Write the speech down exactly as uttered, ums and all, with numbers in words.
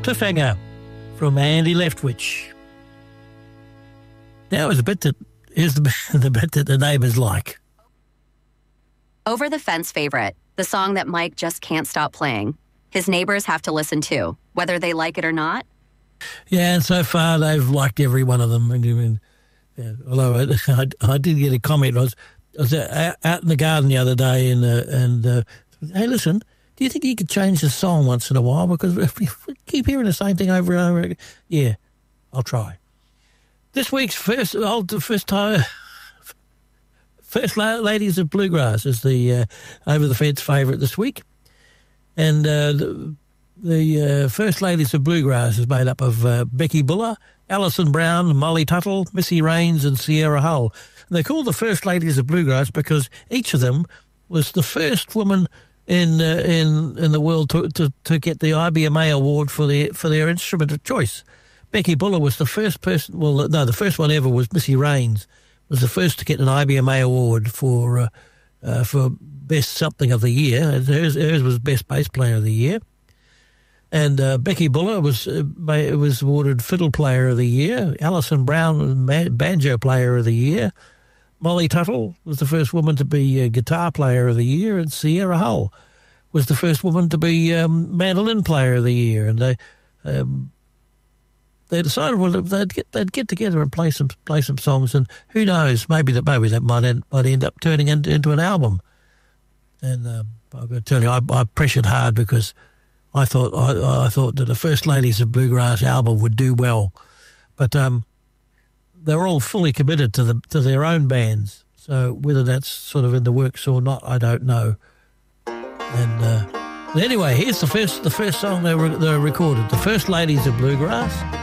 Cliffhanger from Andy Leftwich. Now is the bit that is the, the bit that the neighbours like. Over the Fence favorite, the song that Mike just can't stop playing. His neighbors have to listen to, whether they like it or not. Yeah, and so far they've liked every one of them. And, yeah, although I, I, I did get a comment. I was, I was out in the garden the other day and, uh, and uh, hey, listen, do you think you could change the song once in a while? Because if we keep hearing the same thing over and over again. Yeah, I'll try. This week's first, old, first time, First Ladies of Bluegrass is the uh, Over the Fence favourite this week. And uh, the, the uh, First Ladies of Bluegrass is made up of uh, Becky Buller, Alison Brown, Molly Tuttle, Missy Raines and Sierra Hull. And they're called the First Ladies of Bluegrass because each of them was the first woman in uh, in in the world to, to to get the I B M A award for their for their instrument of choice. Becky Buller was the first person. Well, no, the first one ever was Missy Raines. Was the first to get an I B M A award for uh, uh, for best something of the year. Hers, hers was best bass player of the year. And uh, Becky Buller was uh, was awarded fiddle player of the year. Alison Brown was banjo player of the year. Molly Tuttle was the first woman to be a guitar player of the year, and Sierra Hull was the first woman to be um, mandolin player of the year. And they um, they decided well they'd get they'd get together and play some play some songs, and who knows, maybe that maybe that might end, might end up turning into, into an album. And um, I've got to tell you, I, I pressured hard because I thought I, I thought that the First Ladies of Bluegrass album would do well, but um, they're all fully committed to the to their own bands. So whether that's sort of in the works or not, I don't know. And uh, anyway, here's the first the first song they were they recorded, the First Ladies of Bluegrass.